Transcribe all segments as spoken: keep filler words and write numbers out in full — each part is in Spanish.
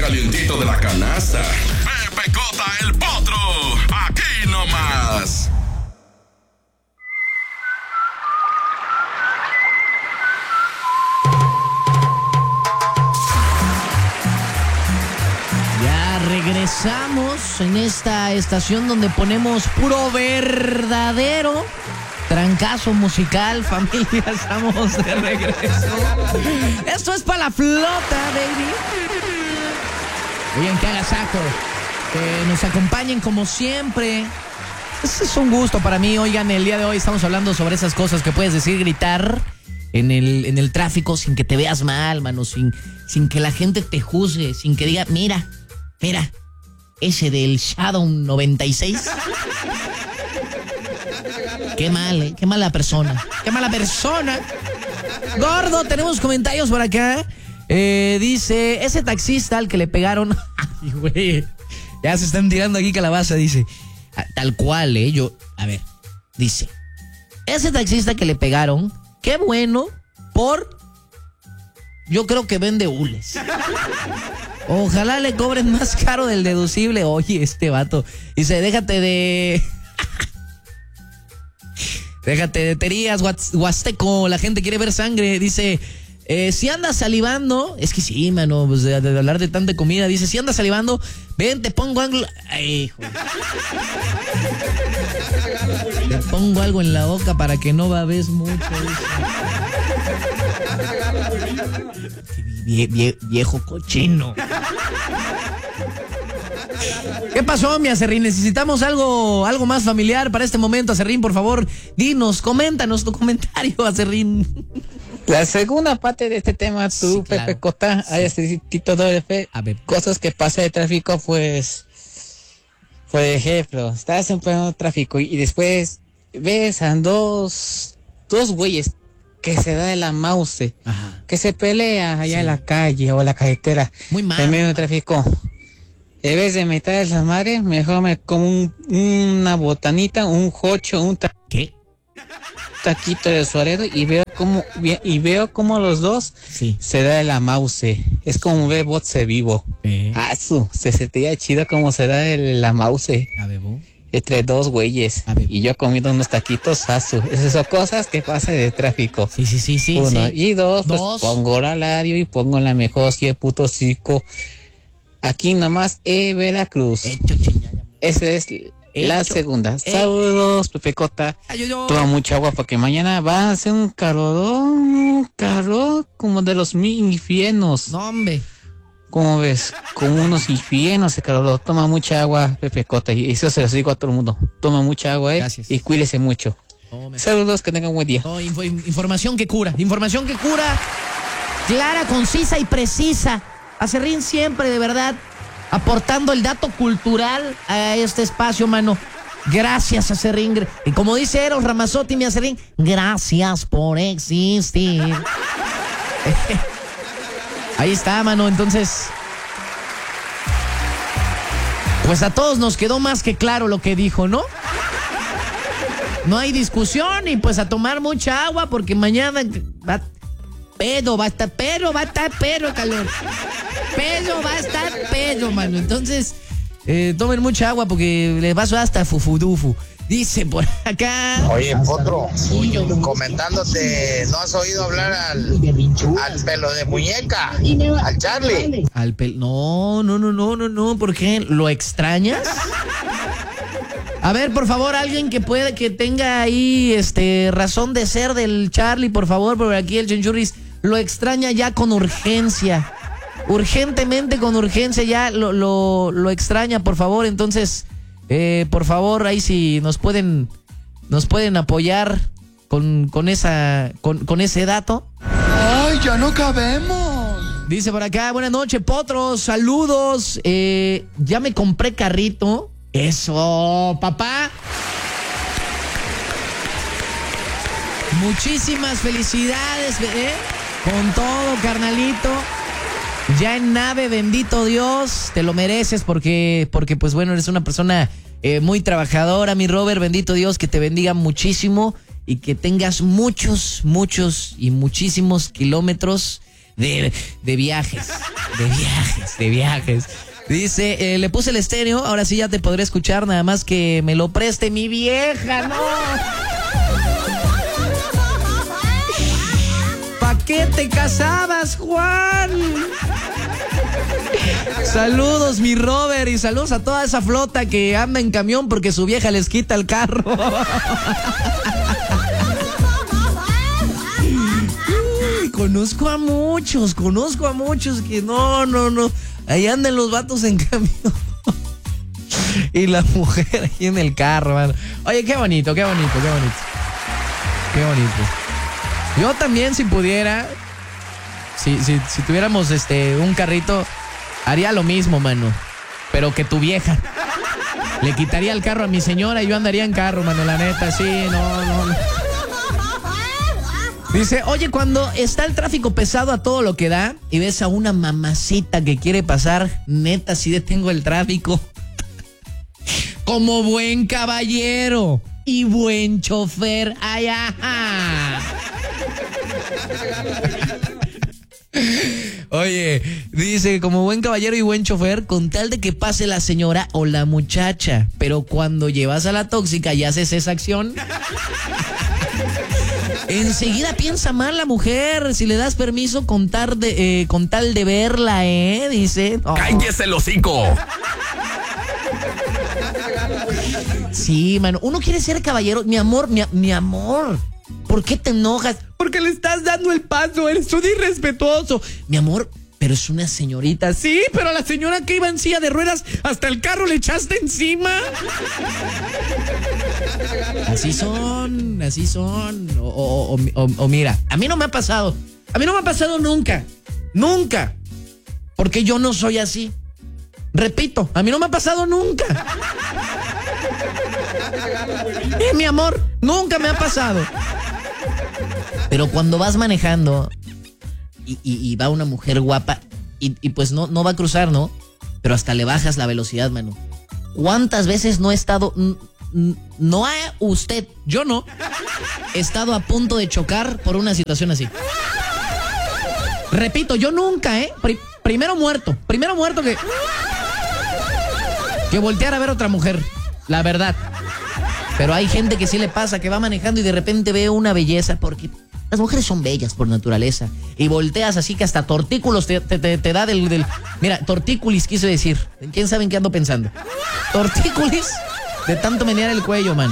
calientito de la canasta. Pepe Cota, el potro. Aquí nomás. Ya regresamos en esta estación donde ponemos puro verdadero trancazo musical, familia. Estamos de regreso. Esto es para la flota, baby. Oigan, que haga saco. Que nos acompañen como siempre. Ese es un gusto para mí. Oigan, el día de hoy estamos hablando sobre esas cosas que puedes decir, gritar en el, en el tráfico sin que te veas mal, mano. Sin, sin que la gente te juzgue. Sin que diga, mira, mira, ese del Shadow noventa y seis. Qué mal, ¿eh? Qué mala persona. Qué mala persona. Gordo, tenemos comentarios por acá. Eh, dice, ese taxista al que le pegaron... Ay, güey. Ya se están tirando aquí calabaza, dice. Tal cual, ¿eh? Yo... A ver. Dice, ese taxista que le pegaron, qué bueno por... Yo creo que vende hules. Ojalá le cobren más caro del deducible. Oye, este vato. Dice, déjate de... Déjate de terías, huasteco, la gente quiere ver sangre. Dice, eh, si andas salivando, es que sí, mano, pues de, de hablar de tanta comida. Dice, si andas salivando, ven, te pongo algo. Ay, hijo. Te pongo algo en la boca para que no babes mucho. Vie, vie, viejo cochino. ¿Qué pasó, mi Acerrín? Necesitamos algo, algo más familiar para este momento, Acerrín, por favor, dinos, coméntanos tu comentario, Acerrín. La segunda parte de este tema, tú, sí, claro. Pepe Cota, sí. Hayas Tito doble F, a ver, cosas que pasa de tráfico, pues, por ejemplo, estás en pleno tráfico y después ves a dos, dos güeyes que se da de la mouse, ajá, que se pelea allá, sí, en la calle o en la carretera, muy mal, en medio del tráfico. En vez de meter las madres, mejor me como un, una botanita, un jocho, un ta- ¿qué? taquito de suarero y veo como y veo como los dos, sí, se da de la mouse. Es como ver boxe vivo. Eh. Ah, su, se sentía chido como se da de la mouse. A bebo. Entre dos güeyes. Y yo comiendo unos taquitos, asu. Esas son cosas que pasan de tráfico. Sí, sí, sí, sí. Uno. Sí. Y dos, dos, pues pongo horario y pongo la mejor si puto cico. Aquí nomás, eh, Veracruz. Hecho, esa es la Hecho. segunda. Hecho. Saludos, Pepe Cota. Toma mucha agua porque mañana va a ser un calorón, un calor como de los mil infiernos. No, hombre. ¿Cómo ves? Como unos infiernos ese calor. Toma mucha agua, Pepe Cota. Y eso se lo digo a todo el mundo. Toma mucha agua, eh. Gracias. Y cuídese mucho. No, saludos, que tengan un buen día. No, info, información que cura. Información que cura. Clara, concisa y precisa. Acerrín siempre, de verdad, aportando el dato cultural a este espacio, mano. Gracias, Acerrín. Y como dice Eros Ramazzotti, mi Acerrín, gracias por existir. Ahí está, mano. Entonces, pues a todos nos quedó más que claro lo que dijo, ¿no? No hay discusión y pues a tomar mucha agua porque mañana va, pedo va a estar, pero va a estar, pero calor. Pedo va a estar, pedo, mano. Entonces, eh, tomen mucha agua porque les va a sonar hasta fufudufu. Dice por acá. Oye, Potro, comentándote, ¿no has oído hablar al, al pelo de muñeca? Al Charlie. Al pelo. No, no, no, no, no, no. ¿Por qué? ¿Lo extrañas? A ver, por favor, alguien que pueda, que tenga ahí este razón de ser del Charlie, por favor, porque aquí el Chenchurris lo extraña ya con urgencia. Urgentemente, con urgencia, ya lo, lo, lo extraña, por favor. Entonces, eh, por favor, ahí sí nos pueden, nos pueden apoyar con, con esa, con, con ese dato. ¡Ay, ya no cabemos! Dice por acá, buenas noches, potros, saludos. Eh, ya me compré carrito. Eso, papá. Muchísimas felicidades, ¿eh? Con todo, carnalito. Ya en nave, bendito Dios, te lo mereces porque, porque pues bueno, eres una persona eh, muy trabajadora, mi Robert, bendito Dios, que te bendiga muchísimo y que tengas muchos, muchos y muchísimos kilómetros de, de viajes, de viajes, de viajes. Dice, eh, le puse el estéreo, ahora sí ya te podré escuchar, nada más que me lo preste mi vieja, no. ¿Pa' qué te casabas, Juan? Saludos, mi Robert, y saludos a toda esa flota que anda en camión porque su vieja les quita el carro. Uy, conozco a muchos, conozco a muchos que no, no, no. Ahí andan los vatos en camión. Y la mujer ahí en el carro, mano. Oye, qué bonito, qué bonito, qué bonito. Qué bonito. Yo también, si pudiera, si, si, si tuviéramos este un carrito, haría lo mismo, mano. Pero que tu vieja. Le quitaría el carro a mi señora y yo andaría en carro, mano, la neta, sí, no, no, no. Dice, oye, cuando está el tráfico pesado a todo lo que da y ves a una mamacita que quiere pasar, neta, sí detengo el tráfico. Como buen caballero y buen chofer. Ay, ajá. Oye, dice, como buen caballero y buen chofer, con tal de que pase la señora o la muchacha. Pero cuando llevas a la tóxica y haces esa acción, enseguida piensa mal la mujer. Si le das permiso con, tar de, eh, con tal de verla, ¿eh? Dice. Oh. ¡Cállese el hocico! Sí, mano. Uno quiere ser caballero. Mi amor, mi, mi amor. ¿Por qué te enojas? Porque le estás dando el paso. Eres un irrespetuoso. Mi amor, pero es una señorita. Sí, pero a la señora que iba en silla de ruedas, hasta el carro le echaste encima. Así son, así son. O, o, o, o, o mira, a mí no me ha pasado. A mí no me ha pasado nunca. Nunca. Porque yo no soy así. Repito, a mí no me ha pasado nunca. Eh, mi amor, nunca me ha pasado. Pero cuando vas manejando y, y, y va una mujer guapa y, y pues no, no va a cruzar, ¿no? Pero hasta le bajas la velocidad, mano. ¿Cuántas veces no he estado... No ha usted, yo no, he estado a punto de chocar por una situación así? Repito, yo nunca, ¿eh? Pri- primero muerto, primero muerto que... Que voltear a ver a otra mujer, la verdad. Pero hay gente que sí le pasa, que va manejando y de repente ve una belleza, porque las mujeres son bellas por naturaleza. Y volteas así que hasta tortículos te, te, te, te da del, del... Mira, tortículis quise decir. ¿Quién sabe en qué ando pensando? Tortículis de tanto menear el cuello, mano.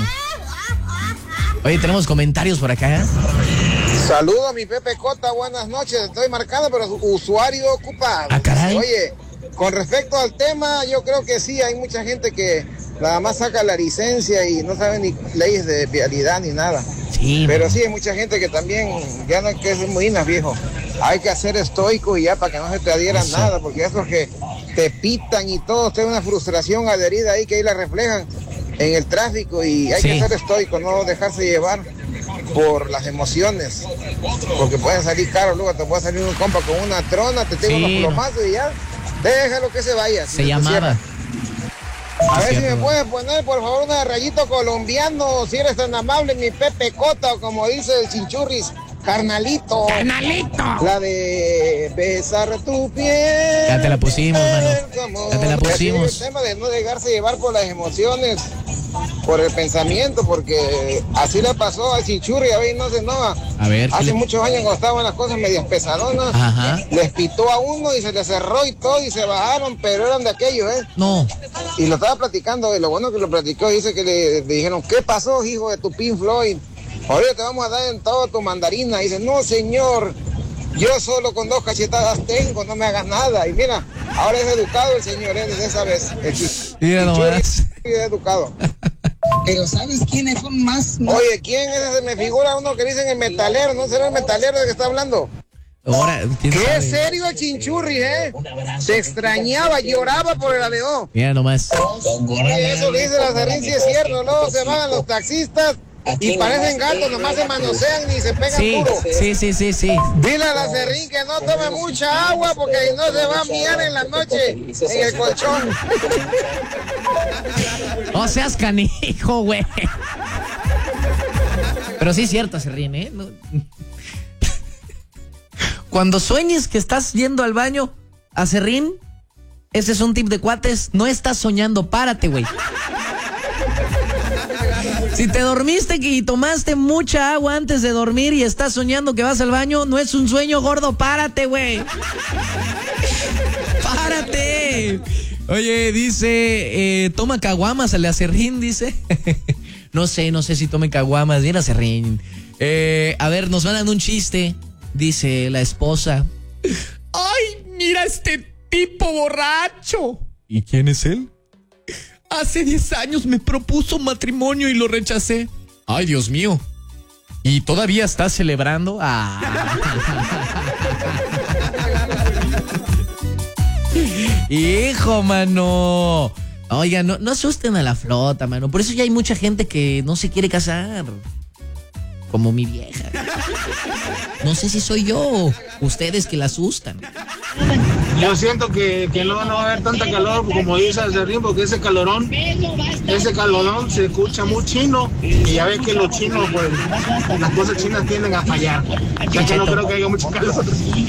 Oye, tenemos comentarios por acá, ¿eh? Saludos, mi Pepe Cota, buenas noches. Estoy marcando, pero usuario ocupado. Ah, caray. Oye, con respecto al tema, yo creo que sí, hay mucha gente que nada más saca la licencia y no sabe ni leyes de vialidad ni nada. Sí. Pero sí, hay mucha gente que también, ya no hay que ser muy viejo. Hay que ser estoico y ya para que no se te adhieran Eso. nada, porque esos que te pitan y todo, tiene una frustración adherida ahí que ahí la reflejan en el tráfico y hay sí. que ser estoico, no dejarse llevar por las emociones, porque pueden salir caros, luego te puede salir un compa con una trona, te tira sí, unos plomazos y ya, déjalo que se vaya. Se llamaba. A ver si me puedes poner, por favor, un rayito colombiano, si eres tan amable, mi Pepe Cota, o como dice el Chinchurris, carnalito. ¡Carnalito! La de besar tu piel. Ya te la pusimos, mano. Ya te la pusimos. El tema de no dejarse llevar por las emociones, por el pensamiento, porque así le pasó al Chinchurri, a ver, no se enoja. A ver. Hace le... muchos años cuando estaban las cosas medias pesadonas, Ajá. les pitó a uno y se le cerró y todo y se bajaron, pero eran de aquellos, ¿eh? No. Y lo estaba platicando, y lo bueno que lo platicó, dice que le, le dijeron, ¿qué pasó, hijo de tu Pink Floyd? Ahorita te vamos a dar en todo tu mandarina. Y dice, no, señor, yo solo con dos cachetadas tengo, no me hagas nada. Y mira, ahora es educado el señor, ¿eh? Desde esa vez. El mira nomás. Es educado. Pero ¿sabes quiénes son más? más... Oye, ¿quién es ese? Me figura uno que dicen el metalero, ¿no será el metalero de que está hablando? Ahora, ¿quién ¿Qué sabe? serio el Chinchurri, eh? Se extrañaba, lloraba por el avión. Mira nomás. Oye, eso que dice la Serrín sí es cierto, luego se van los taxistas y parecen gatos, nomás se manosean y se pegan Sí, duro. sí, sí, sí, sí. Dile a la Serrín que no tome mucha agua porque no se va a miar en la noche en el colchón. No seas canijo, güey. Pero sí es cierto, se ríen, ¿eh? No. cuando sueñes que estás yendo al baño, acerrín, ese es un tip de cuates, no estás soñando, párate, güey. Si te dormiste y tomaste mucha agua antes de dormir y estás soñando que vas al baño, no es un sueño, gordo, párate, güey. ¡Párate! Oye, dice, eh, toma caguamas al acerrín, dice. No sé, no sé si tome caguamas, bien acerrín. Eh, a ver, nos mandan un chiste, dice la esposa. ¡Ay, mira este tipo borracho! ¿Y quién es él? Hace diez años me propuso matrimonio y lo rechacé. ¡Ay, Dios mío! ¿Y todavía estás celebrando? ¡Ah! ¡Hijo, mano! Oiga, no, no asusten a la flota, mano. Por eso ya hay mucha gente que no se quiere casar. Como mi vieja. No sé si soy yo. Ustedes que la asustan. Yo siento que, que no, no va a haber tanta calor como dice Acerrín, porque ese calorón, ese calorón se escucha muy chino. Y ya ves que los chinos, pues, las cosas chinas tienden a fallar. Ya que no creo que haya mucho calor.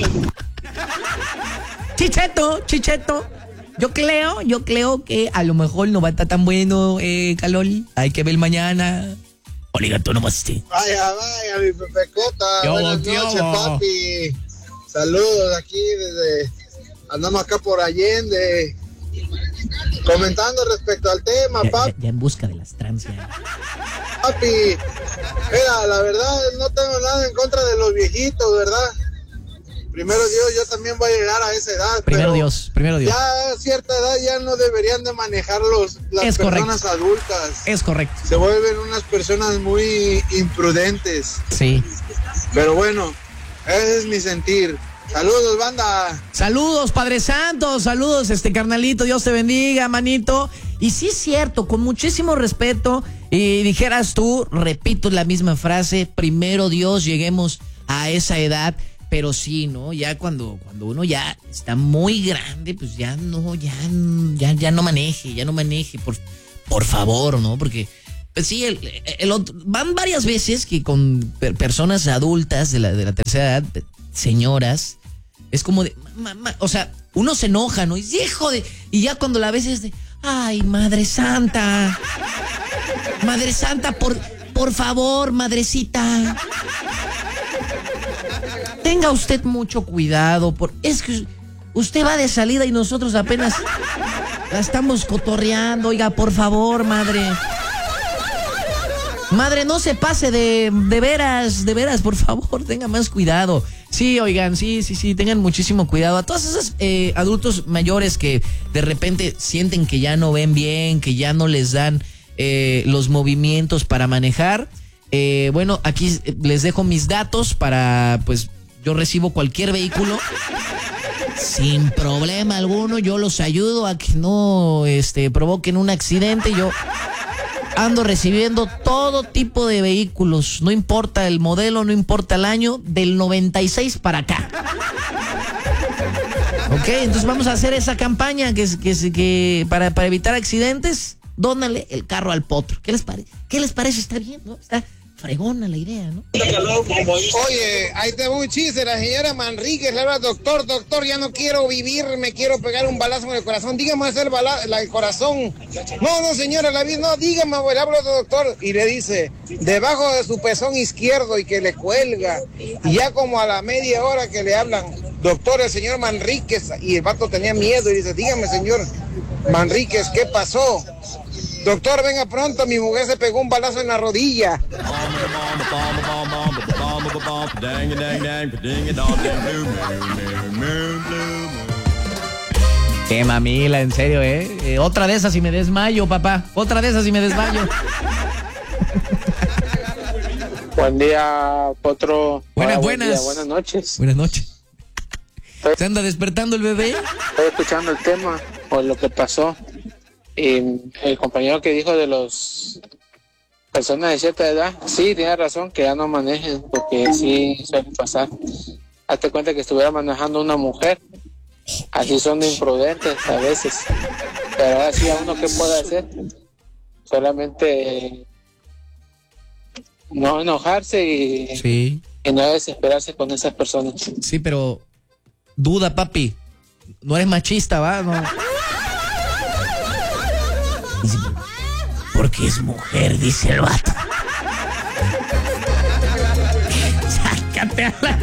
Chicheto, Chicheto. Yo creo, yo creo que a lo mejor no va a estar tan bueno, eh, calor. Hay que ver mañana. Oligato, no más. Vaya, vaya, mi Pepecota. Buenas noches, papi. Saludos aquí desde... Andamos acá por Allende. Comentando respecto al tema, ya, papi. Ya, ya en busca de las trans, ya. Papi, mira, la verdad no tengo nada en contra de los viejitos, ¿verdad? Primero Dios, yo también voy a llegar a esa edad. Primero pero Dios, primero Dios. Ya a cierta edad ya no deberían de manejar los, las es personas correcto. adultas. Es correcto. Se vuelven unas personas muy imprudentes. Sí. Pero bueno, ese es mi sentir. Saludos, banda. Saludos, Padre Santo. Saludos, este carnalito. Dios te bendiga, manito. Y sí es cierto, con muchísimo respeto. Y dijeras tú, repito la misma frase, primero Dios, lleguemos a esa edad. Pero sí, ¿no? Ya cuando, cuando uno ya está muy grande, pues ya no, ya, ya, ya no maneje, ya no maneje, por, por favor, ¿no? Porque, pues sí, el, el otro, van varias veces que con per, personas adultas de la, de la tercera edad, señoras, es como de, ma, ma, o sea, uno se enoja, ¿no? Y dice, hijo de, y ya cuando la ves es de, ay, Madre Santa, Madre Santa, por, por favor, madrecita. Tenga usted mucho cuidado, por, es que usted va de salida y nosotros apenas la estamos cotorreando. Oiga, por favor, madre. Madre, no se pase de, de veras, de veras, por favor, tenga más cuidado. Sí, oigan, sí, sí, sí, tengan muchísimo cuidado. A todos esos eh, adultos mayores que de repente sienten que ya no ven bien, que ya no les dan eh, los movimientos para manejar. Eh, bueno, aquí les dejo mis datos para, pues, yo recibo cualquier vehículo sin problema alguno. Yo los ayudo a que no este, provoquen un accidente. Yo ando recibiendo todo tipo de vehículos, no importa el modelo, no importa el año, del noventa y seis para acá. Ok, entonces vamos a hacer esa campaña que, que, que para, para evitar accidentes. Dónale el carro al potro. ¿Qué les parece? ¿Qué les parece? Está bien, ¿no? Está fregona la idea, ¿no? Oye, ahí te voy un chiste, la señora Manríquez le habla, doctor, doctor, ya no quiero vivir, me quiero pegar un balazo en el corazón, dígame hacer bala la, el corazón. No, no, señora, la vida, no, dígame, le hablo, doctor, y le dice, debajo de su pezón izquierdo, y que le cuelga, y ya como a la media hora que le hablan, doctor, el señor Manríquez, y el vato tenía miedo, y dice, dígame, señor Manríquez, ¿qué pasó? Doctor, venga pronto, mi mujer se pegó un balazo en la rodilla. Qué mamila, en serio, ¿eh? eh otra de esas y me desmayo, papá. Otra de esas y me desmayo. Buen día, Potro. Buenas, ah, buenas. Buen día, buenas noches. Buenas noches. ¿Se anda despertando el bebé? Estoy escuchando el tema o lo que pasó. Y el compañero que dijo de los personas de cierta edad, sí, tiene razón, que ya no manejen, porque sí suele pasar. Hazte cuenta que estuviera manejando una mujer, así son de imprudentes a veces. Pero ahora sí, a uno que puede hacer, solamente no enojarse y, sí. y no desesperarse con esas personas. Sí, pero duda, papi. No eres machista, ¿va? No. Porque es mujer, dice el vato. Sácate a la...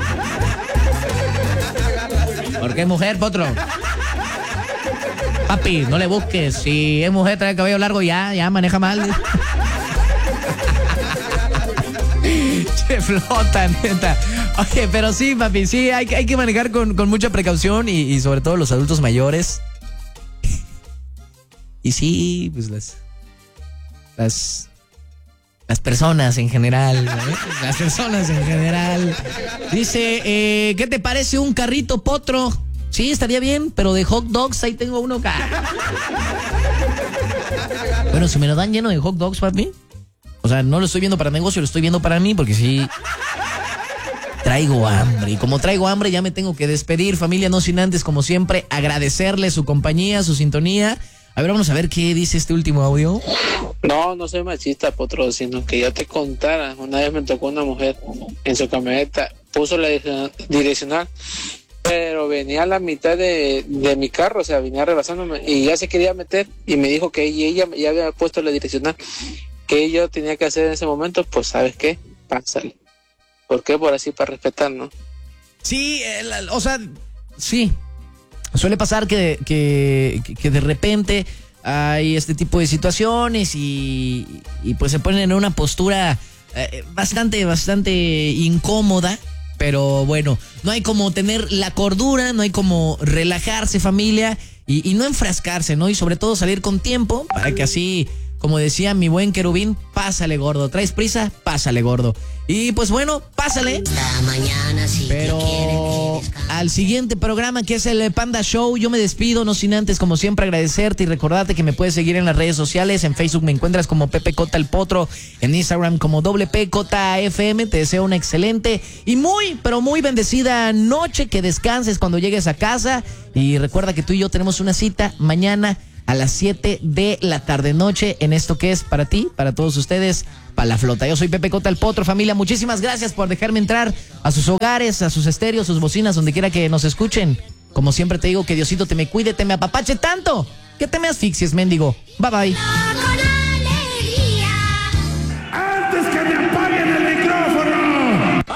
¿Por qué es mujer, potro? Papi, no le busques. Si es mujer, trae el cabello largo, ya, ya maneja mal. Se flota, neta. Oye, pero sí, papi, sí, hay, hay que manejar con, con mucha precaución y, y sobre todo los adultos mayores. Y sí, pues las... Las... Las personas en general, ¿no? Las personas en general. Dice, eh, ¿qué te parece un carrito, potro? Sí, estaría bien, pero de hot dogs ahí tengo uno acá. Bueno, si me lo dan lleno de hot dogs, papi. O sea, no lo estoy viendo para negocio, lo estoy viendo para mí, porque sí traigo hambre. Y como traigo hambre, ya me tengo que despedir, familia, no sin antes, como siempre, agradecerle su compañía, su sintonía. A ver, vamos a ver qué dice este último audio. No, no soy machista, potro, sino que ya te contara. Una vez me tocó una mujer en su camioneta, puso la direccional, pero venía a la mitad de, de mi carro, o sea, venía rebasándome y ya se quería meter y me dijo que ella, ella ya había puesto la direccional. ¿Qué yo tenía que hacer en ese momento? Pues, ¿sabes qué? Pásale. ¿Por qué? Por así, para respetar, ¿no? Sí, el, o sea, sí. Suele pasar que, que, que de repente hay este tipo de situaciones y, y pues se ponen en una postura eh, bastante, bastante incómoda. Pero bueno, no hay como tener la cordura, no hay como relajarse, familia, y, y no enfrascarse, ¿no? Y sobre todo salir con tiempo para que así, como decía mi buen querubín, pásale, gordo. ¿Traes prisa? Pásale, gordo. Y pues bueno, pásale. Mañana, si pero al siguiente programa, que es el Panda Show, yo me despido, no sin antes, como siempre, agradecerte y recordarte que me puedes seguir en las redes sociales. En Facebook me encuentras como Pepe Cota el Potro, en Instagram como doble P Cota F M. Te deseo una excelente y muy, pero muy bendecida noche, que descanses cuando llegues a casa. Y recuerda que tú y yo tenemos una cita mañana a las siete de la tarde noche en esto que es para ti, para todos ustedes, para la flota. Yo soy Pepe Cota el Potro, familia. Muchísimas gracias por dejarme entrar a sus hogares, a sus estéreos, sus bocinas, donde quiera que nos escuchen. Como siempre te digo, que Diosito te me cuide, te me apapache tanto que te me asfixies, mendigo. Bye bye.